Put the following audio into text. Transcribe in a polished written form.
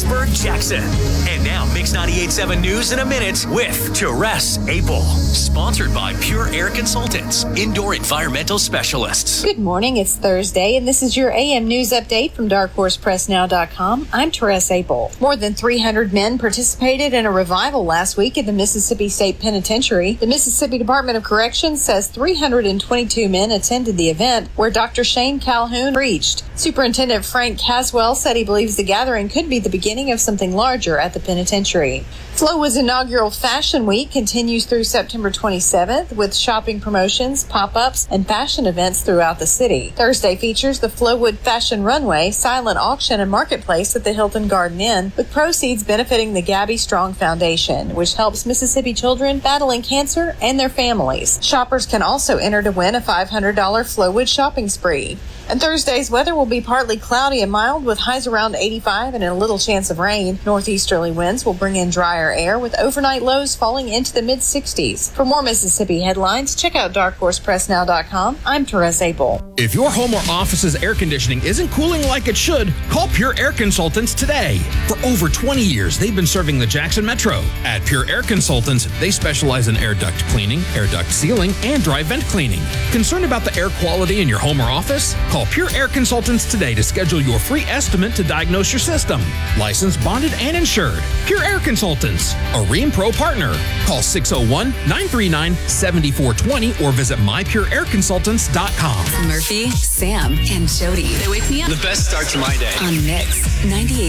Fredericksburg, Jackson. And now Mix 98.7 News in a minute with Therese Apel. Sponsored by Pure Air Consultants, indoor environmental specialists. Good morning. It's Thursday, and this is your AM News Update from DarkHorsePressNow.com. I'm Therese Apel. More than 300 men participated in a revival last week at the Mississippi State Penitentiary. The Mississippi Department of Corrections says 322 men attended the event where Dr. Shane Calhoun preached. Superintendent Frank Caswell said he believes the gathering could be the beginning of something larger at the penitentiary. Flowood's inaugural Fashion Week continues through September 27th with shopping promotions, pop-ups, and fashion events throughout the city. Thursday features the Flowood Fashion Runway, silent auction, and marketplace at the Hilton Garden Inn, with proceeds benefiting the Gabby Strong Foundation, which helps Mississippi children battling cancer and their families. Shoppers can also enter to win a $500 Flowood shopping spree. And Thursday's weather will be partly cloudy and mild with highs around 85 and a little chance of rain. Northeasterly winds will bring in drier air with overnight lows falling into the mid-60s. For more Mississippi headlines, check out DarkHorsePressNow.com. I'm Therese Apel. If your home or office's air conditioning isn't cooling like it should, call Pure Air Consultants today. For over 20 years, they've been serving the Jackson Metro. At Pure Air Consultants, they specialize in air duct cleaning, air duct sealing, and dry vent cleaning. Concerned about the air quality in your home or office? Call Pure Air Consultants today to schedule your free estimate to diagnose your system. Licensed, bonded, and insured. Pure Air Consultants, a Rheem Pro partner. Call 601-939-7420 or visit mypureairconsultants.com. Murphy, Sam, and Jody. They wake me up. The best start to my day. On Mix 98.